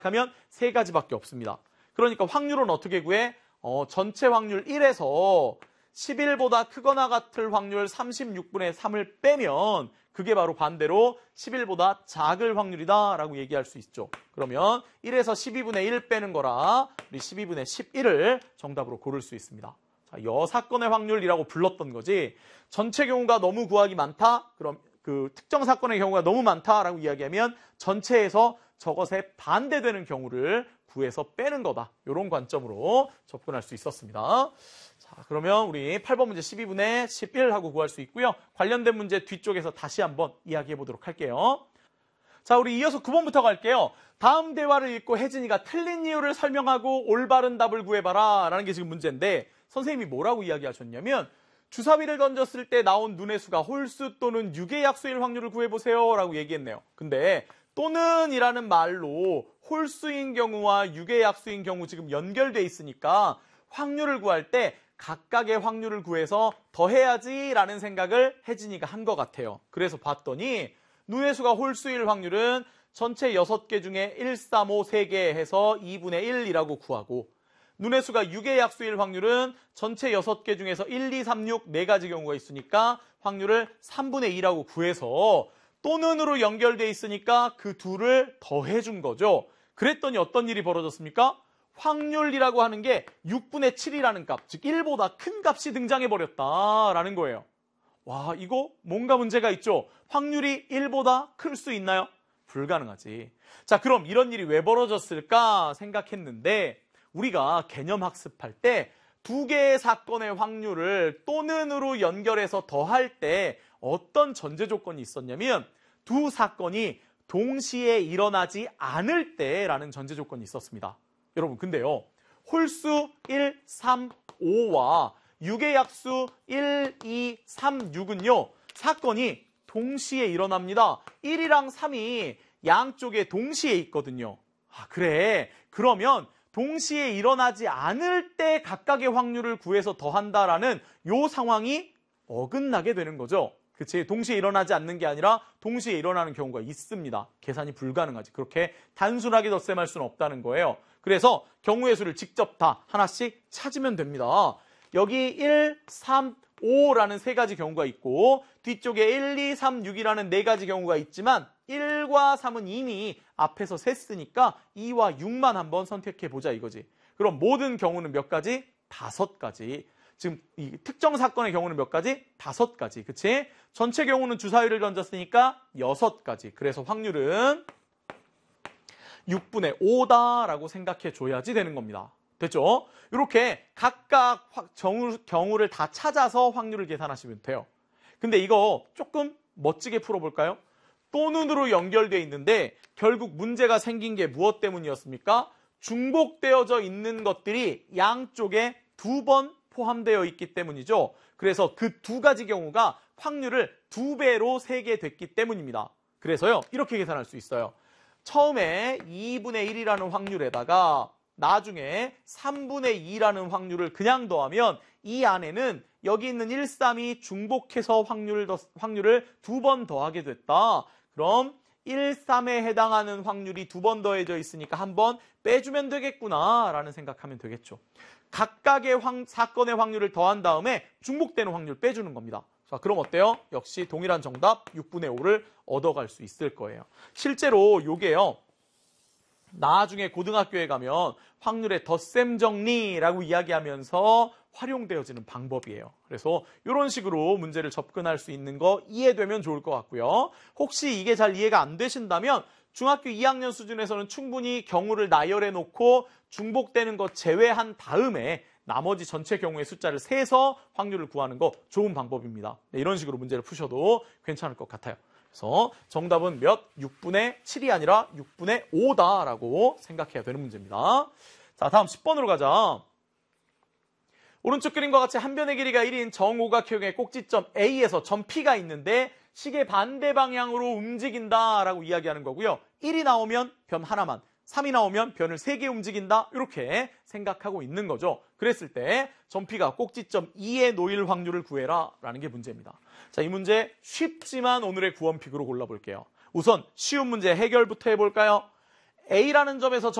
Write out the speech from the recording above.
하면 세 가지밖에 없습니다. 그러니까 확률은 어떻게 구해? 전체 확률 1에서 11보다 크거나 같을 확률 36분의 3을 빼면 그게 바로 반대로 11보다 작을 확률이다 라고 얘기할 수 있죠. 그러면 1에서 12분의 1 빼는 거라 우리 12분의 11을 정답으로 고를 수 있습니다. 자, 여사건의 확률이라고 불렀던 거지 전체 경우가 너무 구하기 많다? 그럼 그 특정 사건의 경우가 너무 많다라고 이야기하면 전체에서 저것에 반대되는 경우를 구해서 빼는 거다. 이런 관점으로 접근할 수 있었습니다. 자, 그러면 우리 8번 문제 12분의 11 하고 구할 수 있고요. 관련된 문제 뒤쪽에서 다시 한번 이야기해 보도록 할게요. 자, 우리 이어서 9번부터 갈게요. 다음 대화를 읽고 혜진이가 틀린 이유를 설명하고 올바른 답을 구해봐라 라는 게 지금 문제인데 선생님이 뭐라고 이야기하셨냐면 주사위를 던졌을 때 나온 눈의 수가 홀수 또는 6의 약수일 확률을 구해보세요 라고 얘기했네요. 근데 또는 이라는 말로 홀수인 경우와 6의 약수인 경우 지금 연결돼 있으니까 확률을 구할 때 각각의 확률을 구해서 더해야지 라는 생각을 혜진이가 한 것 같아요. 그래서 봤더니 눈의 수가 홀수일 확률은 전체 6개 중에 1, 3, 5, 3개 해서 2분의 1이라고 구하고 눈의 수가 6의 약수일 확률은 전체 6개 중에서 1, 2, 3, 6 4가지 경우가 있으니까 확률을 3분의 2라고 구해서 또는으로 연결돼 있으니까 그 둘을 더해준 거죠. 그랬더니 어떤 일이 벌어졌습니까? 확률이라고 하는 게 6분의 7이라는 값, 즉 1보다 큰 값이 등장해버렸다라는 거예요. 와, 이거 뭔가 문제가 있죠? 확률이 1보다 클 수 있나요? 불가능하지. 자, 그럼 이런 일이 왜 벌어졌을까 생각했는데 우리가 개념 학습할 때 두 개의 사건의 확률을 또는으로 연결해서 더할 때 어떤 전제 조건이 있었냐면 두 사건이 동시에 일어나지 않을 때라는 전제 조건이 있었습니다. 여러분, 근데요. 홀수 1, 3, 5와 6의 약수 1, 2, 3, 6은요. 사건이 동시에 일어납니다. 1이랑 3이 양쪽에 동시에 있거든요. 아, 그래. 그러면 동시에 일어나지 않을 때 각각의 확률을 구해서 더한다라는 요 상황이 어긋나게 되는 거죠. 그치? 동시에 일어나지 않는 게 아니라 동시에 일어나는 경우가 있습니다. 계산이 불가능하지. 그렇게 단순하게 덧셈할 수는 없다는 거예요. 그래서 경우의 수를 직접 다 하나씩 찾으면 됩니다. 여기 1, 3, 5라는 세 가지 경우가 있고 뒤쪽에 1, 2, 3, 6이라는 네 가지 경우가 있지만 1과 3은 이미 앞에서 셌으니까 2와 6만 한번 선택해보자 이거지. 그럼 모든 경우는 몇 가지? 5가지. 지금 이 특정 사건의 경우는 몇 가지? 5가지. 그치? 전체 경우는 주사위를 던졌으니까 6가지. 그래서 확률은 6분의 5다라고 생각해줘야지 되는 겁니다. 됐죠? 이렇게 각각 경우를 다 찾아서 확률을 계산하시면 돼요. 근데 이거 조금 멋지게 풀어볼까요? 또는으로 연결되어 있는데 결국 문제가 생긴 게 무엇 때문이었습니까? 중복되어져 있는 것들이 양쪽에 2번 포함되어 있기 때문이죠. 그래서 그 두 가지 경우가 확률을 2배로 세게 됐기 때문입니다. 그래서요, 이렇게 계산할 수 있어요. 처음에 2분의 1이라는 확률에다가 나중에 3분의 2라는 확률을 그냥 더하면 이 안에는 여기 있는 1, 3이 중복해서 확률을 2번 더하게 됐다. 그럼 1, 3에 해당하는 확률이 2번 더해져 있으니까 한 번 빼주면 되겠구나 라는 생각하면 되겠죠. 각각의 사건의 확률을 더한 다음에 중복되는 확률 빼주는 겁니다. 자, 그럼 어때요? 역시 동일한 정답 6분의 5를 얻어갈 수 있을 거예요. 실제로 요게요. 나중에 고등학교에 가면 확률의 덧셈 정리라고 이야기하면서 활용되어지는 방법이에요. 그래서 이런 식으로 문제를 접근할 수 있는 거 이해되면 좋을 것 같고요. 혹시 이게 잘 이해가 안 되신다면 중학교 2학년 수준에서는 충분히 경우를 나열해 놓고 중복되는 것 제외한 다음에 나머지 전체 경우의 숫자를 세서 확률을 구하는 거 좋은 방법입니다. 네, 이런 식으로 문제를 푸셔도 괜찮을 것 같아요. 그래서 정답은 몇? 6분의 7이 아니라 6분의 5다라고 생각해야 되는 문제입니다. 자, 다음 10번으로 가자. 오른쪽 그림과 같이 한 변의 길이가 1인 정오각형의 꼭지점 A에서 점 P가 있는데 시계 반대 방향으로 움직인다라고 이야기하는 거고요. 1이 나오면 변 하나만, 3이 나오면 변을 3개 움직인다 이렇게 생각하고 있는 거죠. 그랬을 때 점 P가 꼭지점 E에 놓일 확률을 구해라 라는 게 문제입니다. 자, 이 문제 쉽지만 오늘의 구원픽으로 골라볼게요. 우선 쉬운 문제 해결부터 해볼까요? A라는 점에서